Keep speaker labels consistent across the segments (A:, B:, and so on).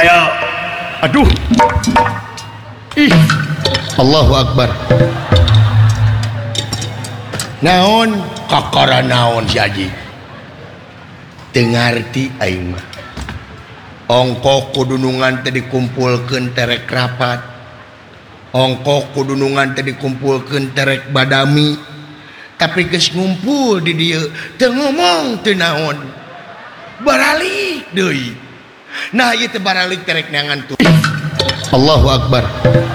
A: saya aduh ih
B: Allahu Akbar. Naon kakara naon si Aji teu ngarti aing mah. Ongkoh kudunungan teh dikumpulkeun terek rapat, ongkoh kudunungan teh dikumpulkeun terek badami, tapi geus ngumpul di dieu teu ngomong teu naon, baralik deui. Nah ieu teh baralik terek neangan tuh. Allahu Akbar.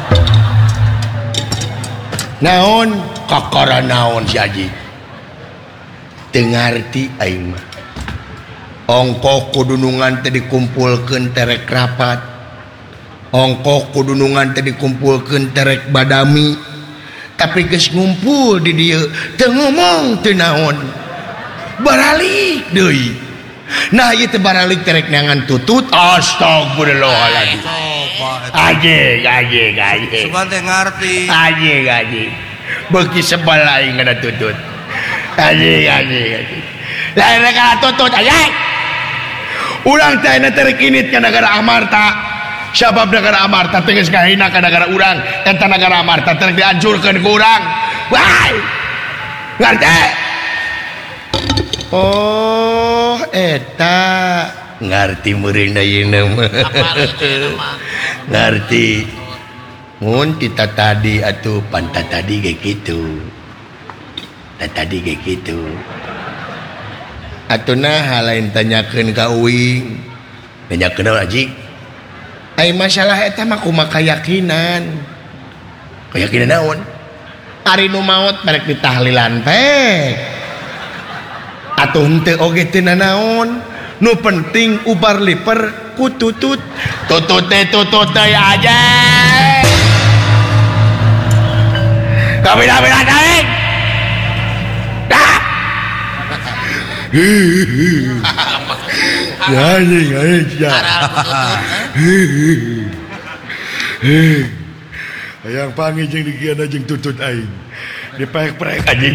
B: Naon kakara naon si Aji teu ngarti aing mah. Ongkoh kudunungan teh dikumpulkeun terek rapat, ongkoh kudunungan teh dikumpulkeun terek badami, tapi geus ngumpul di dieu teu ngomong teu naon, baralik deui. Nah ieu teh baralik terek neangan tutut. Astagfirullahaladzim. Aje
C: Sugan teh ngarti.
B: Aje beuki sebal aing ada tutut. Aje lain kana tutut aja. Urang teh na terkinit ka negara Amarta. Sabab negara Amarta teh geus kahina ka negara urang. Eta negara Amarta teh dihancurkeun ku urang. Wai. Ngarti? Oh, eta ngarti meureun da ieu mah. Ngarti. Mun kita tadi atuh panta tadi ge kitu. Tadi ge kitu. Atuna hal lain tanyakeun ka uing. Tanyakeun naon Aji? Ai masalah eta mah kumaha keyakinan. Keyakinan naon? Ari nu maot barek ditahlilan teh. Atuh henteu oge teu naon. Nu penting ubar liper ku tutut. Tutut teh aja. Kabina-bina daeng. Hayang panggil jeung dikiana jeung tutut aing. Dipaek-paek anjing.